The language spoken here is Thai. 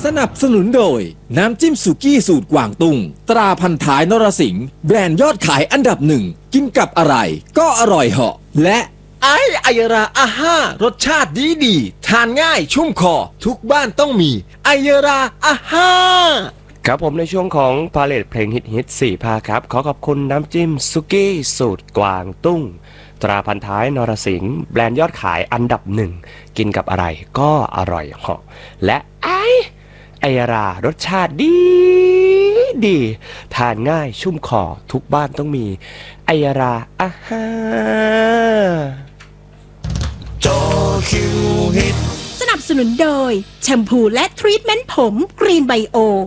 สนับสนุนโดยน้ำจิ้มสุกี้สูตรกวางตุ้งตราพันท้ายนรสิงห์แบรนด์ยอดขายอันดับหนึ่งกินกับอะไรก็อร่อยเหาะและไอยราอาห้ารสชาติดีทานง่ายชุ่มคอทุกบ้านต้องมีไอยราอาห้าครับผมในช่วงของพาเลทเพลงฮิต4 ภาคครับขอขอบคุณน้ำจิ้มสุกี้สูตรกวางตุ้งตราพันท้ายนรสิงห์แบรนด์ยอดขายอันดับหนึ่งกินกับอะไรก็อร่อยเหาะและไอยารารสชาติดีทานง่ายชุ่มคอทุกบ้านต้องมีไอยาราอาห้าโจคิวฮิตสนับสนุนโดยแชมพูและทรีทเมนต์ผมกรีนไบโอ